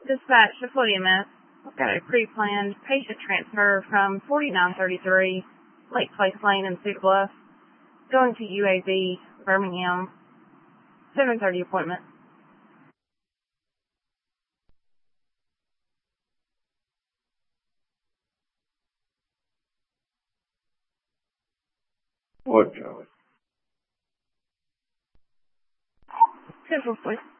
Dispatch to Floyd EMS. I've got a pre-planned patient transfer from 4933 Lake Place Lane in Cedar Bluff, going to UAB, Birmingham, 7:30 appointment. What, Charlie? Central, please.